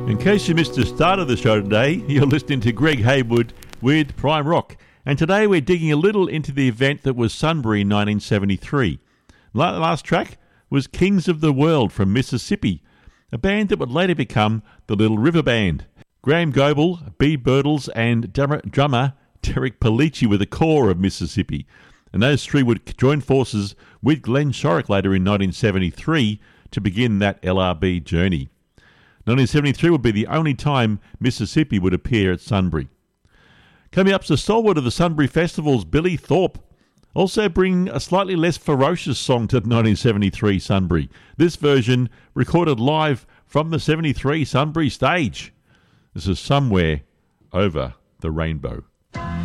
In case you missed the start of the show today, you're listening to Greg Haywood with Prime Rock. And today we're digging a little into the event that was Sunbury in 1973. The last track was Kings of the World from Mississippi, a band that would later become the Little River Band. Graham Goebel, B. Birtles and drummer Derek Pellicci were the core of Mississippi. And those three would join forces with Glenn Shorrock later in 1973 to begin that LRB journey. 1973 would be the only time Mississippi would appear at Sunbury. Coming up, the stalwart of the Sunbury Festivals, Billy Thorpe, also bring a slightly less ferocious song to 1973 Sunbury. This version recorded live from the 73 Sunbury stage. This is Somewhere Over the Rainbow.